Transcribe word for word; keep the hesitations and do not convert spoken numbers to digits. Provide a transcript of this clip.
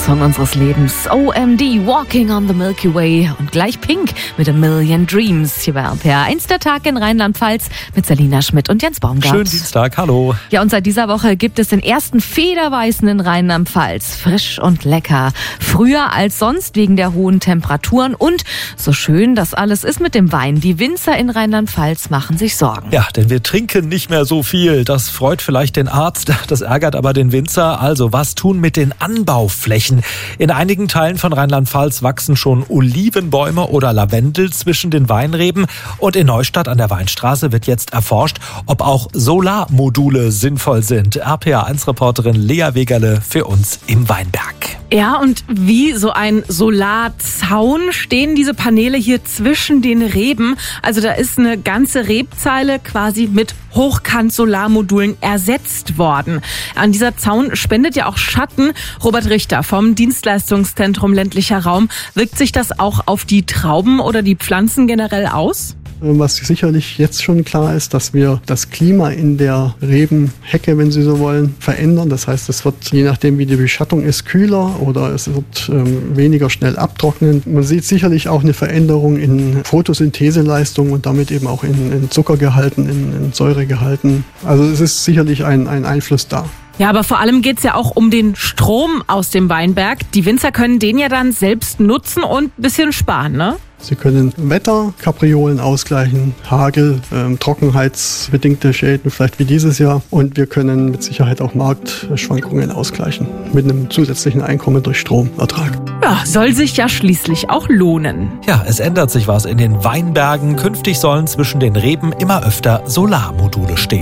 Song unseres Lebens. O M D, Walking on the Milky Way. Und gleich Pink mit A Million Dreams. Hier bei R P R eins, der Tag in Rheinland-Pfalz mit Selina Schmidt und Jens Baumgart. Schönen Dienstag, hallo. Ja, und seit dieser Woche gibt es den ersten Federweißen in Rheinland-Pfalz. Frisch und lecker. Früher als sonst wegen der hohen Temperaturen. Und so schön das alles ist mit dem Wein. Die Winzer in Rheinland-Pfalz machen sich Sorgen. Ja, denn wir trinken nicht mehr so viel. Das freut vielleicht den Arzt, das ärgert aber den Winzer. Also was tun mit den Anbauflächen? In einigen Teilen von Rheinland-Pfalz wachsen schon Olivenbäume oder Lavendel zwischen den Weinreben. Und in Neustadt an der Weinstraße wird jetzt erforscht, ob auch Solarmodule sinnvoll sind. R P R eins Reporterin Lea Wegerle für uns im Weinberg. Ja, und wie so ein Solarzaun stehen diese Paneele hier zwischen den Reben. Also da ist eine ganze Rebzeile quasi mit Hochkant-Solarmodulen ersetzt worden. An dieser Zaun spendet ja auch Schatten. Robert Richter vom Dienstleistungszentrum ländlicher Raum. Wirkt sich das auch auf die Trauben oder die Pflanzen generell aus? Was sicherlich jetzt schon klar ist, dass wir das Klima in der Rebenhecke, wenn Sie so wollen, verändern. Das heißt, es wird, je nachdem wie die Beschattung ist, kühler oder es wird ähm, weniger schnell abtrocknen. Man sieht sicherlich auch eine Veränderung in Photosyntheseleistung und damit eben auch in, in Zuckergehalten, in, in Säuregehalten. Also es ist sicherlich ein, ein Einfluss da. Ja, aber vor allem geht's ja auch um den Strom aus dem Weinberg. Die Winzer können den ja dann selbst nutzen und ein bisschen sparen, ne? Sie können Wetterkapriolen ausgleichen, Hagel, ähm, trockenheitsbedingte Schäden, vielleicht wie dieses Jahr. Und wir können mit Sicherheit auch Marktschwankungen ausgleichen mit einem zusätzlichen Einkommen durch Stromertrag. Ja, soll sich ja schließlich auch lohnen. Ja, es ändert sich was in den Weinbergen. Künftig sollen zwischen den Reben immer öfter Solarmodule stehen.